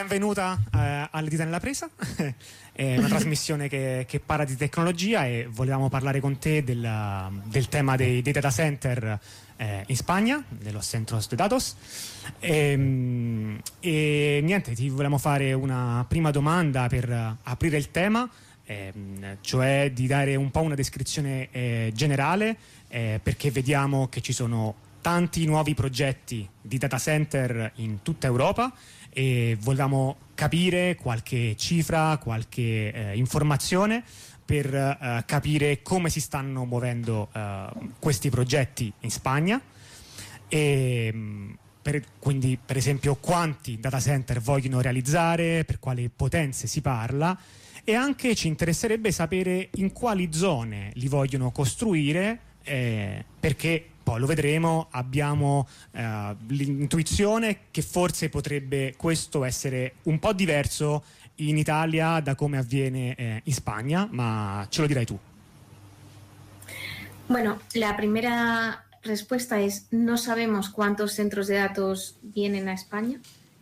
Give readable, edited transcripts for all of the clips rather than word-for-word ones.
Benvenuta alle Dita nella Presa, è una trasmissione che parla di tecnologia e volevamo parlare con te del tema dei data center in Spagna, dello Centros de Datos. E niente, ti volevamo fare una prima domanda per aprire il tema, cioè di dare un po' una descrizione generale, perché vediamo che ci sono tanti nuovi progetti di data center in tutta Europa e volevamo capire qualche cifra, qualche informazione per capire come si stanno muovendo questi progetti in Spagna e quindi per esempio quanti data center vogliono realizzare, per quali potenze si parla, e anche ci interesserebbe sapere in quali zone li vogliono costruire, perché poi lo vedremo, abbiamo l'intuizione che forse potrebbe questo essere un po' diverso in Italia da come avviene in Spagna, ma ce lo dirai tu. Bueno, la primera respuesta es: no sabemos cuántos centros de datos vienen a España.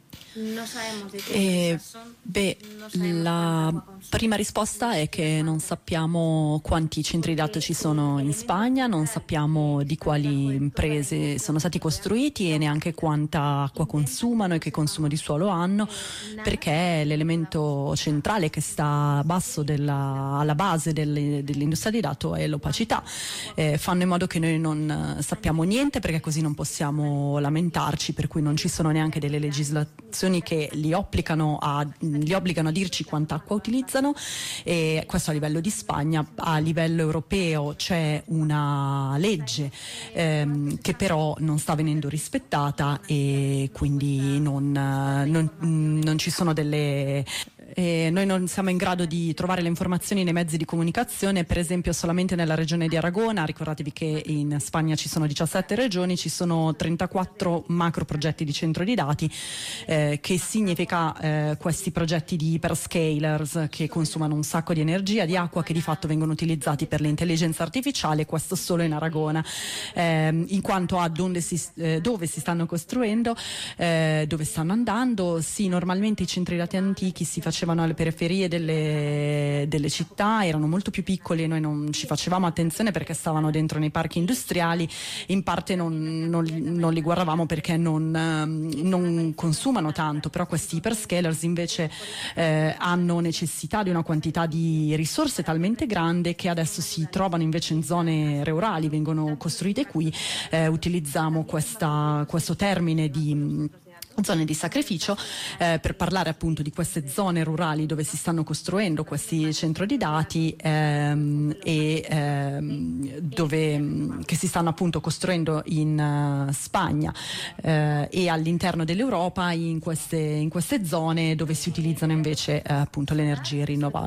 La prima risposta è che non sappiamo quanti centri dati ci sono in Spagna, non sappiamo di quali imprese sono stati costruiti e neanche quanta acqua consumano e che consumo di suolo hanno, perché l'elemento centrale che sta a basso alla base dell'industria di dato è l'opacità. Fanno in modo che noi non sappiamo niente, perché così non possiamo lamentarci, per cui non ci sono neanche delle legislazioni che li obbligano a dirci quanta acqua utilizzano, e questo a livello di Spagna. A livello europeo c'è una legge che però non sta venendo rispettata, e quindi non ci sono delle... noi non siamo in grado di trovare le informazioni nei mezzi di comunicazione. Per esempio, solamente nella regione di Aragona, ricordatevi che in Spagna ci sono 17 regioni, ci sono 34 macro progetti di centro di dati, che significa questi progetti di hyperscalers che consumano un sacco di energia, di acqua, che di fatto vengono utilizzati per l'intelligenza artificiale, questo solo in Aragona. In quanto a dove si stanno costruendo, dove stanno andando, sì, normalmente i centri dati antichi si facevano alle periferie delle città, erano molto più piccoli e noi non ci facevamo attenzione perché stavano dentro nei parchi industriali. In parte non li guardavamo perché non consumano tanto, però questi hyperscalers invece hanno necessità di una quantità di risorse talmente grande che adesso si trovano invece in zone rurali, vengono costruite qui. Utilizziamo questo termine di zone di sacrificio per parlare appunto di queste zone rurali dove si stanno costruendo questi centri di dati che si stanno appunto costruendo in Spagna e all'interno dell'Europa, in queste zone dove si utilizzano invece appunto le energie